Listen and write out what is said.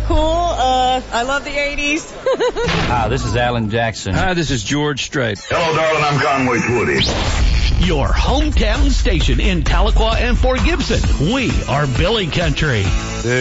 cool. I love the 80s. Hi, this is Alan Jackson. Hi, this is George Strait. Hello, darling. I'm Conway Twitty. Your hometown station in Tahlequah and Fort Gibson. We are Billy Country.